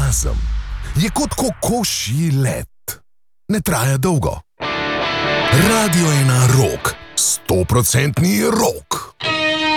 Orgazem je kot kokošji let. Ne traja dolgo. Radio 1 Rock, 100% rock.